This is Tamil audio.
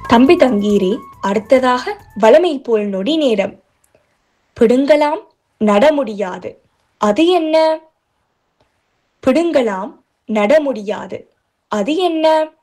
தம்பி தங்கீரே, அடுத்ததாக வளமை போல் நொடி நேரம். பிடுங்கலாம் நட முடியாது, அது என்ன? பிடுங்கலாம் நட முடியாது, அது என்ன?